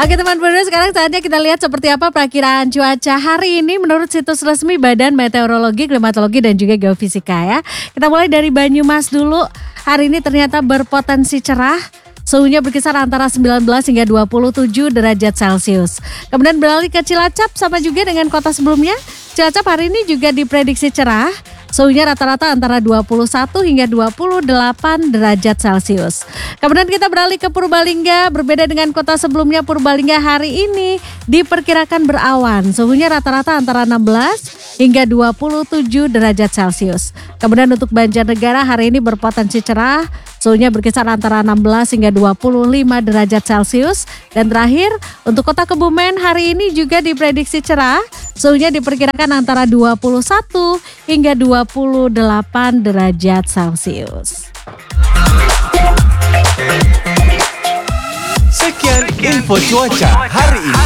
Oke teman Bro, sekarang saatnya kita lihat seperti apa perakiraan cuaca hari ini menurut situs resmi Badan Meteorologi, Klimatologi dan juga Geofisika ya. Kita mulai dari Banyumas dulu. Hari ini ternyata berpotensi cerah. Suhunya berkisar antara 19 hingga 27 derajat Celcius. Kemudian beralih ke Cilacap sama juga dengan kota sebelumnya. Cilacap hari ini juga diprediksi cerah. Suhunya rata-rata antara 21 hingga 28 derajat Celcius. Kemudian kita beralih ke Purbalingga. Berbeda dengan kota sebelumnya, Purbalingga hari ini diperkirakan berawan. Suhunya rata-rata antara 16 hingga 27 derajat Celcius. Kemudian untuk Banjarnegara hari ini berpotensi cerah. Suhunya berkisar antara 16 hingga 25 derajat Celcius. Dan terakhir untuk kota Kebumen hari ini juga diprediksi cerah. Suhunya diperkirakan antara 21 hingga 28 derajat Celcius. Sekian info cuaca hari ini.